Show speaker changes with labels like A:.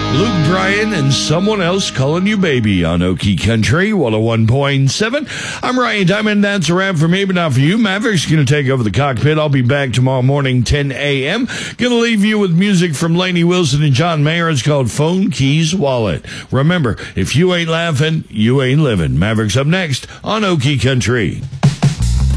A: Luke Bryan and Someone Else Calling You Baby on Okie Country 101.7. I'm Ryan Diamond. That's a wrap for me, but not for you. Maverick's going to take over the cockpit. I'll be back tomorrow morning, 10 a.m. Going to leave you with music from Lainey Wilson and John Mayer. It's called Phone Keys Wallet. Remember, if you ain't laughing, you ain't living. Maverick's up next on Okie Country.